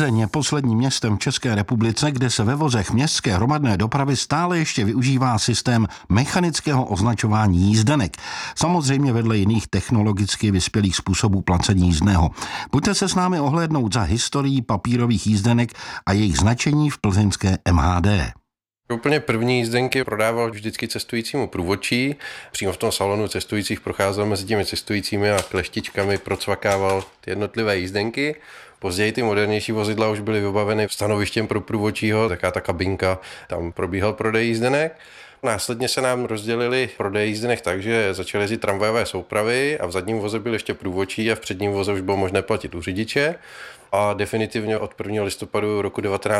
Plzeň je posledním městem v České republice, kde se ve vozech městské hromadné dopravy stále ještě využívá systém mechanického označování jízdenek. Samozřejmě vedle jiných technologicky vyspělých způsobů placení jízdného. Pojďte se s námi ohlédnout za historií papírových jízdenek a jejich značení v plzeňské MHD. Úplně první jízdenky prodával vždycky cestujícímu průvodčí. Přímo v tom salonu cestujících procházel mezi těmi cestujícími a kleštičkami procvakával ty jednotlivé jízdenky. Později ty modernější vozidla už byly vybaveny stanovištěm pro průvodčího, taká ta kabinka, tam probíhal prodej jízdenek. Následně se nám rozdělili prodej jízdenek tak, že začaly jezdit tramvajové soupravy a v zadním voze byl ještě průvodčí a v předním voze už bylo možné platit u řidiče. A definitivně od 1. listopadu roku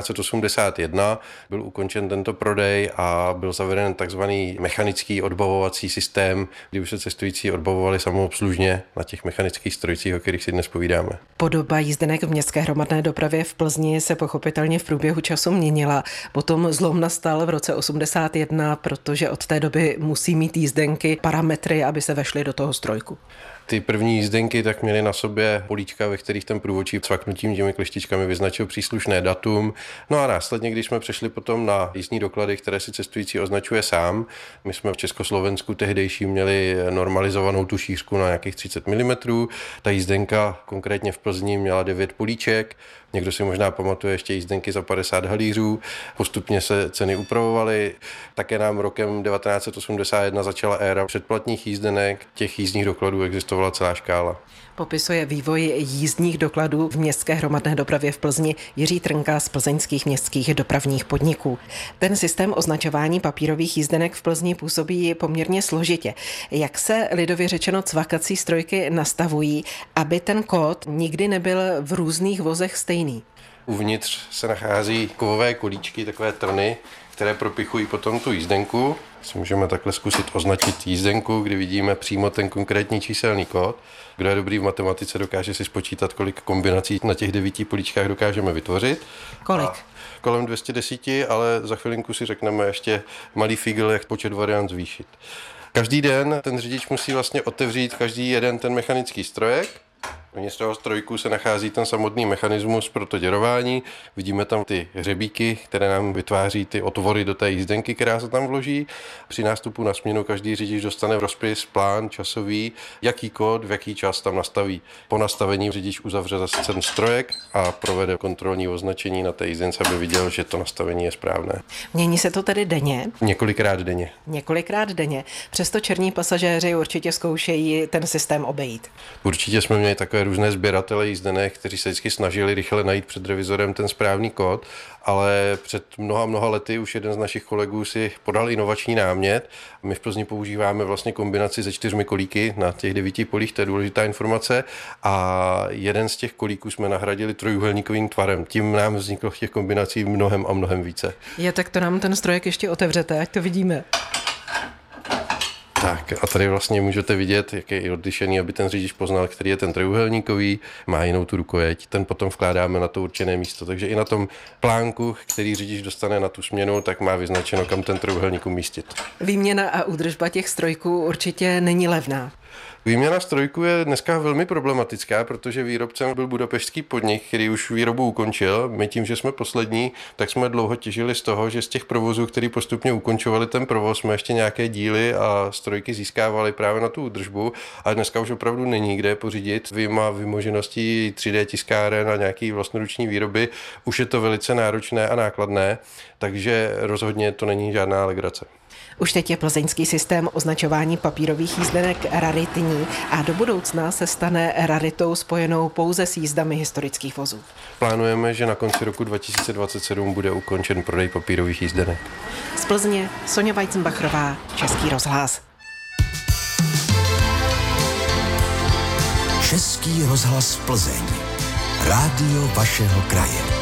1981 byl ukončen tento prodej a byl zaveden takzvaný mechanický odbavovací systém, kdy už se cestující odbavovali samoobslužně na těch mechanických strojcích, o kterých si dnes povídáme. Podoba jízdenek v městské hromadné dopravě v Plzni se pochopitelně v průběhu času měnila. Potom zlom nastal v roce 81, protože od té doby musí mít jízdenky parametry, aby se vešly do toho strojku. Ty první jízdenky tak měly na sobě políčka, ve kterých ten průvodčí cvaknutím těmi kleštičkami vyznačil příslušné datum. No a následně, když jsme přešli potom na jízdní doklady, které si cestující označuje sám, my jsme v Československu tehdejší měli normalizovanou tu šířku na nějakých 30 mm. Ta jízdenka konkrétně v Plzni měla 9 políček. Někdo si možná pamatuje ještě jízdenky za 50 halířů. Postupně se ceny upravovaly. Také nám rokem 1981 začala éra předplatných jízdenek. Těch jízdních dokladů existovala celá škála. Popisuje vývoj jízdních dokladů v městské hromadné dopravě v Plzni Jiří Trnka z plzeňských městských dopravních podniků. Ten systém označování papírových jízdenek v Plzni působí poměrně složitě. Jak se lidově řečeno cvakací strojky nastavují, aby ten kód nikdy nebyl v různých vozech stejný? Uvnitř se nachází kovové kolíčky, takové trny, které propichují potom tu jízdenku. Si můžeme takhle zkusit označit jízdenku, kdy vidíme přímo ten konkrétní číselný kód. Kdo je dobrý v matematice, dokáže si spočítat, kolik kombinací na těch 9 políčkách dokážeme vytvořit. Kolik? Kolem 210, ale za chvilinku si řekneme ještě malý figl, jak počet variant zvýšit. Každý den ten řidič musí vlastně otevřít každý jeden ten mechanický strojek. Uvnitř toho strojku se nachází ten samotný mechanismus pro to děrování. Vidíme tam ty hřebíky, které nám vytváří ty otvory do té jízdenky, která se tam vloží. Při nástupu na směnu každý řidič dostane rozpis, plán časový, jaký kód, v jaký čas tam nastaví. Po nastavení řidič uzavře zase ten strojek a provede kontrolní označení na té jízdence, aby viděl, že to nastavení je správné. Mění se to tedy denně? Několikrát denně. Několikrát denně. Přesto černí pasažéři určitě zkoušejí ten systém obejít. Určitě jsme měli takové různé sběratele jízdenek, kteří se vždycky snažili rychle najít před revizorem ten správný kód, ale před mnoha lety už jeden z našich kolegů si podal inovační námět. My v Plzni používáme vlastně kombinaci se 4 kolíky na těch 9 polích, to je důležitá informace, a jeden z těch kolíků jsme nahradili trojúhelníkovým tvarem. Tím nám vzniklo těch kombinací mnohem a mnohem více. Tak to nám ten strojek ještě otevřete, ať to vidíme. Tak a tady vlastně můžete vidět, jak je odlišený, aby ten řidič poznal, který je ten trojúhelníkový, má jinou tu rukojeť, ten potom vkládáme na to určené místo, takže i na tom plánku, který řidič dostane na tu směnu, tak má vyznačeno, kam ten trojúhelník umístit. Výměna a údržba těch strojků určitě není levná. Výměna strojku je dneska velmi problematická, protože výrobcem byl budapešťský podnik, který už výrobu ukončil. My tím, že jsme poslední, tak jsme dlouho těžili z toho, že z těch provozů, který postupně ukončovali ten provoz, jsme ještě nějaké díly a strojky získávali právě na tu údržbu, ale dneska už opravdu není kde pořídit. Vyjma vymožeností 3D tiskáren a nějaký vlastnoruční výroby, už je to velice náročné a nákladné, takže rozhodně to není žádná legrace. Už teď je plzeňský systém označování papírových jízdenek raritní a do budoucna se stane raritou spojenou pouze s jízdami historických vozů. Plánujeme, že na konci roku 2027 bude ukončen prodej papírových jízdenek. Z Plzně Sonja Weizenbachrová, Český rozhlas. Český rozhlas Plzeň. Rádio vašeho kraje.